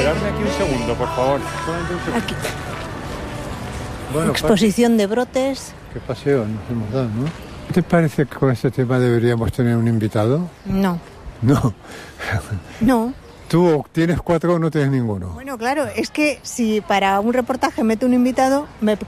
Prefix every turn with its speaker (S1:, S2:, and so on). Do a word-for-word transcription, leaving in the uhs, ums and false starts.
S1: Esperadme aquí un segundo, por favor. Solamente un segundo.
S2: Aquí.
S3: Bueno,
S2: Exposición de brotes.
S3: qué paseo nos hemos dado, ¿no? ¿Te parece que con este tema deberíamos tener un invitado?
S2: No,
S3: No.
S2: no.
S3: ¿Tú tienes cuatro o no tienes ninguno?
S2: Bueno, claro, es que si para un reportaje meto un invitado, me